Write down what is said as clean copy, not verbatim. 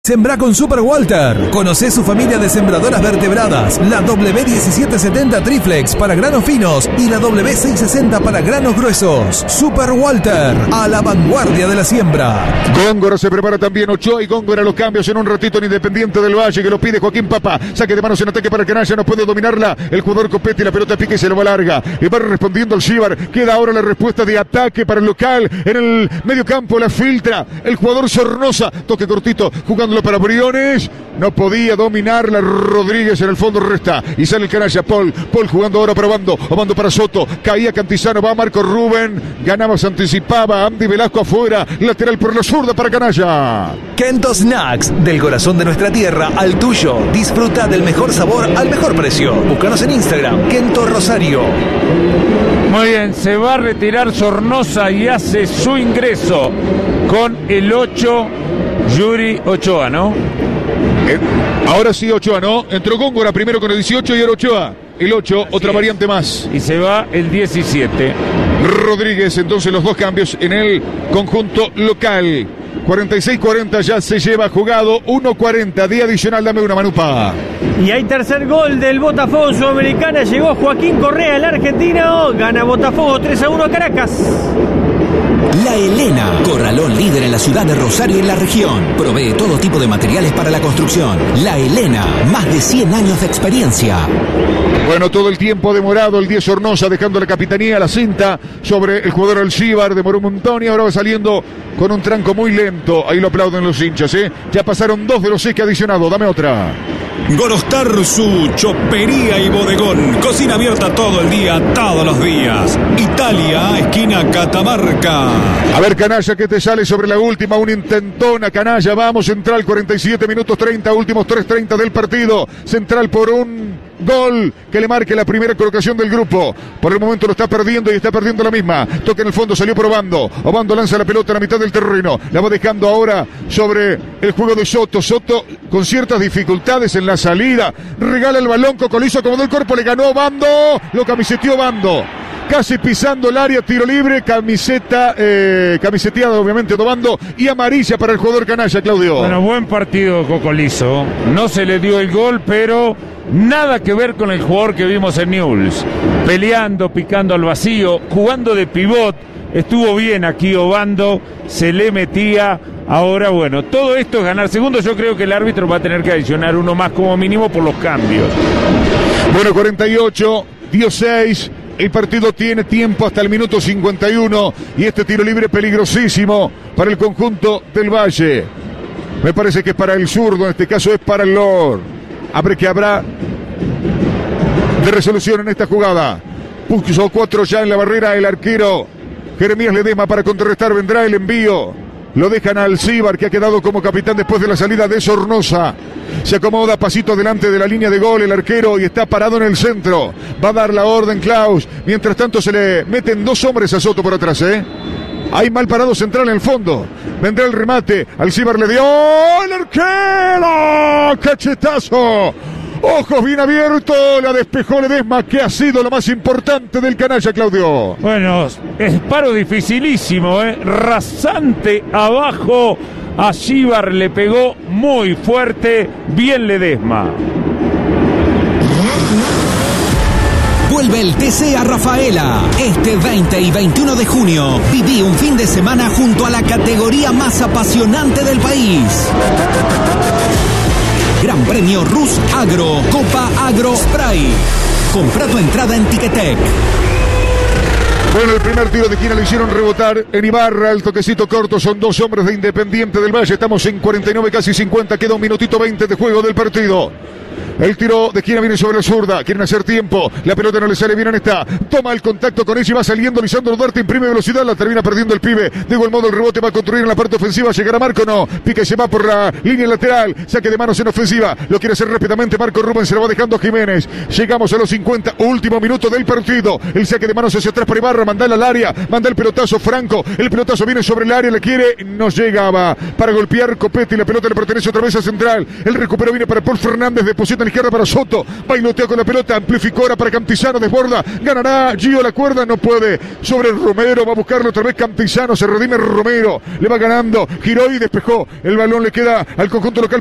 Sembrá con Super Walter. Conocé su familia de sembradoras vertebradas. La W1770 Triflex para granos finos y la W660 para granos gruesos. Super Walter, a la vanguardia de la siembra. Góngora se prepara también. Ochoa y Góngora los cambios en un ratito en Independiente del Valle, que lo pide Joaquín Papa. Saque de manos en ataque para Canalla, no puede dominarla. El jugador Copetti, la pelota pica y se lo va larga. Y va respondiendo el Chivar. Queda ahora la respuesta de ataque para el local. En el medio campo la filtra el jugador Sornosa. Toque cortito, jugando para Briones, no podía dominarla Rodríguez, en el fondo resta y sale el Canalla. Paul jugando ahora para Obando para Soto, caía Cantizano, va Marco Rubén, ganaba, se anticipaba, Andy Velasco afuera, lateral por la zurda para Canalla. Kento Snacks, del corazón de nuestra tierra al tuyo, disfruta del mejor sabor al mejor precio. Búscanos en Instagram, Kento Rosario. Muy bien, se va a retirar Sornosa y hace su ingreso con el 8 Yuri Ochoa, ¿no? Ahora sí Ochoa, ¿no? Entró Góngora primero con el 18 y ahora Ochoa. El 8, así otra es. Variante más. Y se va el 17. Rodríguez, entonces los dos cambios en el conjunto local. 46-40 ya se lleva jugado. 1-40, día adicional, dame una, Manupa. Y hay tercer gol del Botafogo Sudamericana. Llegó Joaquín Correa, el argentino. Gana Botafogo 3-1 a Caracas. La Helena, corralón líder en la ciudad de Rosario y en la región. Provee todo tipo de materiales para la construcción. La Helena, más de 100 años de experiencia. Bueno, todo el tiempo demorado el 10 Sornosa, dejando la capitanía, la cinta sobre el jugador Alcibar, demoró un montón y ahora va saliendo con un tranco muy lento. Ahí lo aplauden los hinchas, ¿eh? Ya pasaron 2 de los 6 que ha adicionado, dame otra. Gorostarzu, chopería y bodegón. Cocina abierta todo el día, todos los días. Italia, esquina Catamarca. A ver, Canalla, ¿qué te sale sobre la última? Un intentona, Canalla. Vamos, Central, 47 minutos 30, últimos 3:30 del partido. Central por un gol que le marque la primera colocación del grupo. Por el momento lo está perdiendo y está perdiendo la misma. Toca en el fondo, salió por Obando. Obando lanza la pelota a la mitad del terreno. La va dejando ahora sobre el juego de Soto. Soto con ciertas dificultades en la salida. Regala el balón, Cocolizo acomodó el cuerpo, le ganó Obando. Lo camiseteó Obando. Casi pisando el área, tiro libre, camiseteada obviamente Obando y amarilla para el jugador Canalla, Claudio. Bueno, buen partido Cocolizo. No se le dio el gol, pero nada que ver con el jugador que vimos en Newell's. Peleando, picando al vacío, jugando de pivot. Estuvo bien aquí Obando, se le metía. Ahora, bueno, todo esto es ganar segundos. Yo creo que el árbitro va a tener que adicionar uno más como mínimo por los cambios. Bueno, 48, dio 6. El partido tiene tiempo hasta el minuto 51 y este tiro libre peligrosísimo para el conjunto del Valle. Me parece que es para el zurdo, en este caso es para el Lord. Abre que habrá de resolución en esta jugada. Puso 4 ya en la barrera el arquero Jeremías Ledesma para contrarrestar. Vendrá el envío. Lo dejan al Alcibar, que ha quedado como capitán después de la salida de Sornosa. Se acomoda pasito delante de la línea de gol el arquero y está parado en el centro. Va a dar la orden Klaus. Mientras tanto se le meten 2 hombres a Soto por atrás, ¿eh? Hay mal parado central en el fondo. Vendrá el remate. Alcibar le dio el arquero. ¡Cachetazo! Ojos bien abiertos, la despejó Ledesma, que ha sido lo más importante del Canalla, Claudio. Bueno, disparo dificilísimo, rasante abajo. A Chivar le pegó muy fuerte, bien Ledesma. Vuelve el TC a Rafaela. Este 20 y 21 de junio, viví un fin de semana junto a la categoría más apasionante del país. Gran Premio Rus Agro, Copa Agro Spray. Compra tu entrada en Ticketek. Bueno, el primer tiro de esquina lo hicieron rebotar en Ibarra, el toquecito corto, son 2 hombres de Independiente del Valle, estamos en 49, casi 50, queda 1 minutito 20 de juego del partido. El tiro de esquina viene sobre la zurda, quieren hacer tiempo, la pelota no le sale bien en esta, toma el contacto con ella y va saliendo Lisandro Duarte, imprime velocidad, la termina perdiendo el pibe, de igual modo el rebote va a construir en la parte ofensiva, llegará Marco, no, pica y se va por la línea lateral, saque de manos en ofensiva, lo quiere hacer rápidamente Marco Rubén, se lo va dejando Jiménez, llegamos a los 50, último minuto del partido, el saque de manos hacia atrás para Ibarra, mandala al área, manda el pelotazo Franco, el pelotazo viene sobre el área, le quiere, no llegaba para golpear Copetti, la pelota le pertenece otra vez a Central, el recupero viene para Paul Fernández, deposita en izquierda para Soto. Bailotea con la pelota. Amplificó ahora para Cantizano. Desborda. Ganará Gio la cuerda. No puede. Sobre Romero. Va a buscarlo otra vez Cantizano. Se redime Romero. Le va ganando. Giró y despejó. El balón le queda al conjunto local.